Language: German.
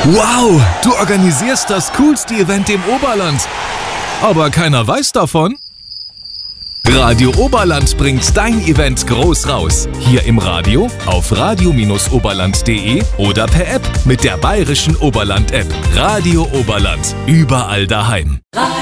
Wow, du organisierst das coolste Event im Oberland. Aber keiner weiß davon? Radio Oberland bringt dein Event groß raus. Hier im Radio, auf radio-oberland.de oder per App mit der Bayerischen Oberland-App. Radio Oberland, überall daheim.